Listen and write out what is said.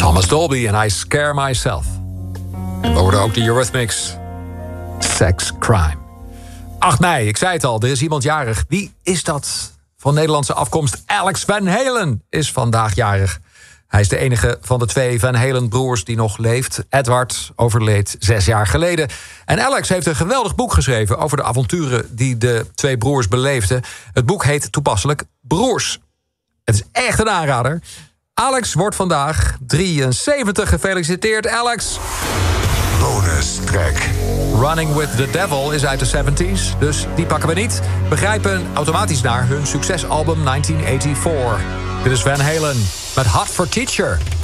Thomas Dolby en I Scare Myself. En we hoorden ook de Eurythmics. Sex Crime. 8 mei, ik zei het al, er is iemand jarig. Wie is dat? Van Nederlandse afkomst. Alex Van Halen is vandaag jarig. Hij is de enige van de 2 Van Halen-broers die nog leeft. Edward overleed 6 jaar geleden. En Alex heeft een geweldig boek geschreven over de avonturen die de 2 broers beleefden. Het boek heet toepasselijk Broers. Het is echt een aanrader. Alex wordt vandaag 73. Gefeliciteerd, Alex. Bonus track. Running with the Devil is uit de 70s, dus die pakken we niet. We grijpen automatisch naar hun succesalbum 1984. Dit is Van Halen met Hot for Teacher.